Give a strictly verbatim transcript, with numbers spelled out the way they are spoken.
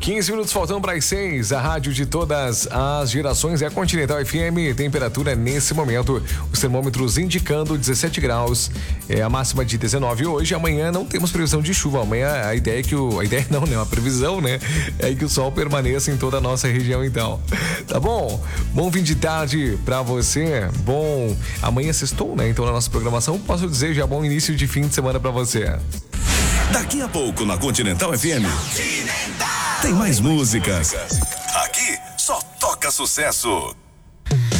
quinze minutos faltam para as seis. A rádio de todas as gerações é a Continental F M. Temperatura nesse momento, os termômetros indicando dezessete graus. É a máxima de dezenove hoje. Amanhã não temos previsão de chuva. Amanhã a ideia é que o. A ideia não, né? A previsão, né? É que o sol permaneça em toda a nossa região, então. Tá bom? Bom fim de tarde para você. Bom. Amanhã sextou, né? Então na nossa programação posso dizer já bom início de fim de semana para você. Daqui a pouco na Continental F M. Continental. Tem mais músicas. Aqui só toca sucesso.